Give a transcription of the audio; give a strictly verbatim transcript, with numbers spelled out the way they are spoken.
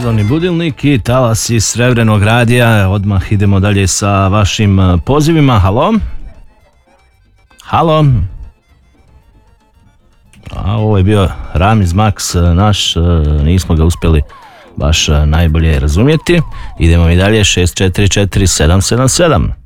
Razvojni budilnik i talas iz Srebrnog radija. Odmah idemo dalje sa vašim pozivima. Halo? Halo? A, ovo je bio Ramiz Max naš, nismo ga uspjeli baš najbolje razumjeti. Idemo mi dalje, šest četiri četiri sedam sedam sedam.